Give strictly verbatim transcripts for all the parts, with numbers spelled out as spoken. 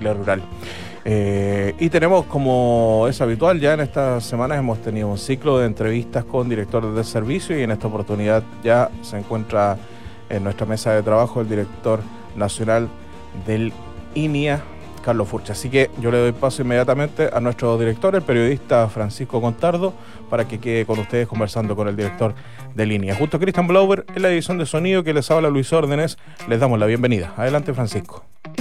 Chile Rural. Eh, y tenemos, como es habitual, ya en estas semanas hemos tenido un ciclo de entrevistas con directores de servicio y en esta oportunidad ya se encuentra en nuestra mesa de trabajo el director nacional del I N I A, Carlos Furche. Así que yo le doy paso inmediatamente a nuestro director, el periodista Francisco Contardo, para que quede con ustedes conversando con el director del I N I A. Justo Cristian Blauber en la edición de sonido, que les habla Luis Órdenes. Les damos la bienvenida. Adelante, Francisco.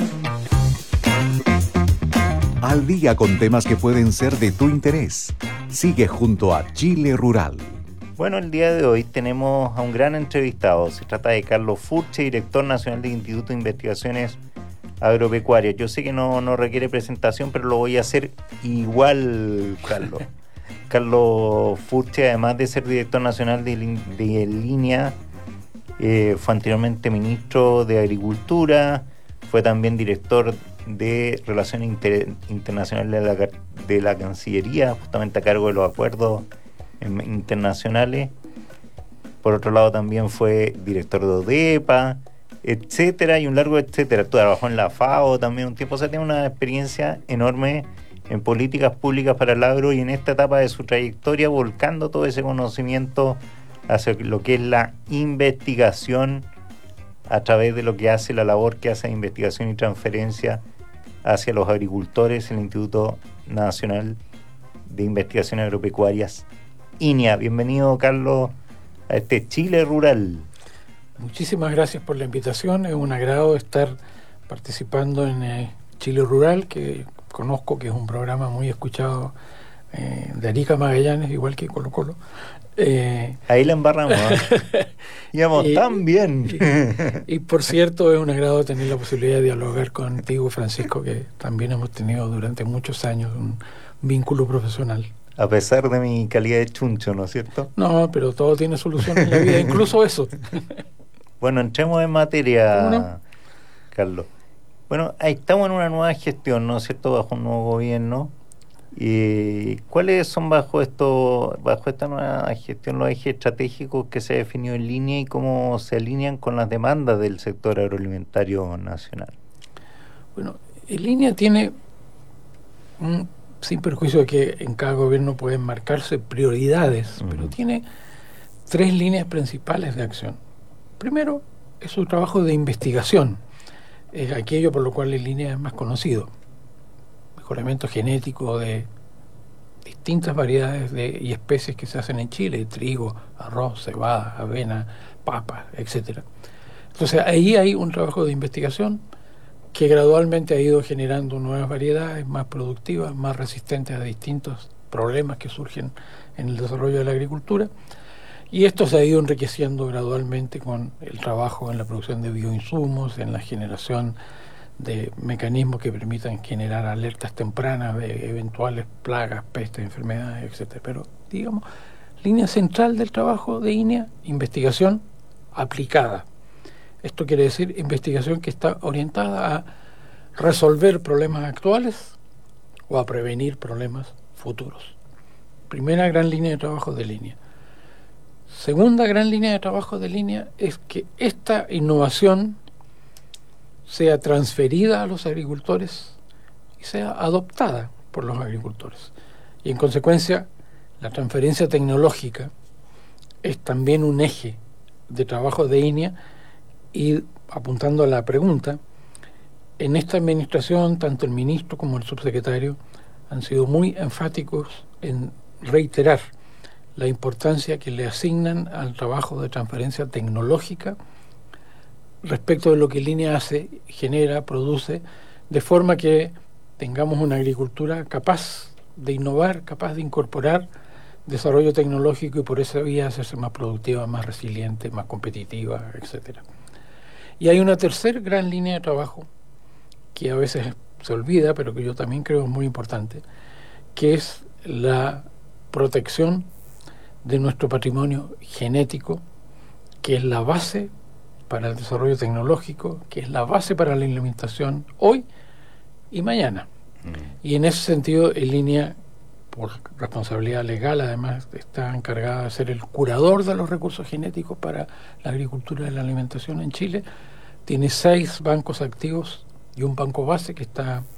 Al día con temas que pueden ser de tu interés. Sigue junto a Chile Rural. Bueno, el día de hoy tenemos a un gran entrevistado. Se trata de Carlos Furche, director nacional del Instituto de Investigaciones Agropecuarias. Yo sé que no, no requiere presentación, pero lo voy a hacer igual, Carlos. Carlos Furche, además de ser director nacional del de I N I A, eh, fue anteriormente ministro de Agricultura, fue también director de Relaciones Inter- Internacionales de la, de la Cancillería, justamente a cargo de los acuerdos en, internacionales. Por otro lado, también fue director de ODEPA, etcétera, y un largo etcétera. Trabajó en la FAO también un tiempo, o sea, tiene una experiencia enorme en políticas públicas para el agro y en esta etapa de su trayectoria volcando todo ese conocimiento hacia lo que es la investigación a través de lo que hace la labor que hace de investigación y transferencia hacia los agricultores, el Instituto Nacional de Investigaciones Agropecuarias, I N I A. Bienvenido, Carlos, a este Chile Rural. Muchísimas gracias por la invitación. Es un agrado estar participando en eh, Chile Rural, que conozco que es un programa muy escuchado eh, de Arica Magallanes, igual que Colo Colo. Eh, Ahí la embarramos, ¿eh? Íbamos y, tan bien. Y, y por cierto, es un agrado tener la posibilidad de dialogar contigo, Francisco, que también hemos tenido durante muchos años un vínculo profesional. A pesar de mi calidad de chuncho, ¿no es cierto? No, pero todo tiene solución en la vida, incluso eso. Bueno, entremos en materia, ¿Cómo no? Carlos. Bueno, ahí estamos en una nueva gestión, ¿no es cierto?, bajo un nuevo gobierno. ¿Y cuáles son bajo esto, bajo esta nueva gestión los ejes estratégicos que se ha definido en línea y cómo se alinean con las demandas del sector agroalimentario nacional? Bueno, en línea tiene, un, sin perjuicio de que en cada gobierno pueden marcarse prioridades, uh-huh. pero tiene tres líneas principales de acción. Primero, es su trabajo de investigación, es aquello por lo cual en línea es más conocido. Mejoramiento genético de distintas variedades de, y especies que se hacen en Chile, trigo, arroz, cebada, avena, papa, etcétera. Entonces ahí hay un trabajo de investigación que gradualmente ha ido generando nuevas variedades más productivas, más resistentes a distintos problemas que surgen en el desarrollo de la agricultura, y esto se ha ido enriqueciendo gradualmente con el trabajo en la producción de bioinsumos, en la generación de mecanismos que permitan generar alertas tempranas de eventuales plagas, pestes, enfermedades, etcétera. Pero, digamos, línea central del trabajo de I N I A, investigación aplicada. Esto quiere decir investigación que está orientada a resolver problemas actuales o a prevenir problemas futuros. Primera gran línea de trabajo de I N I A. Segunda gran línea de trabajo de I N I A es que esta innovación sea transferida a los agricultores y sea adoptada por los agricultores. Y en consecuencia, la transferencia tecnológica es también un eje de trabajo de I N I A. Y apuntando a la pregunta, en esta administración, tanto el ministro como el subsecretario han sido muy enfáticos en reiterar la importancia que le asignan al trabajo de transferencia tecnológica respecto de lo que I N I A hace, genera, produce, de forma que tengamos una agricultura capaz de innovar, capaz de incorporar desarrollo tecnológico y por esa vía hacerse más productiva, más resiliente, más competitiva, etcétera. Y hay una tercera gran línea de trabajo que a veces se olvida, pero que yo también creo es muy importante, que es la protección de nuestro patrimonio genético, que es la base para el desarrollo tecnológico, que es la base para la alimentación hoy y mañana. Mm. Y en ese sentido, en línea, por responsabilidad legal, además, está encargada de ser el curador de los recursos genéticos para la agricultura y la alimentación en Chile. Tiene seis bancos activos y un banco base que está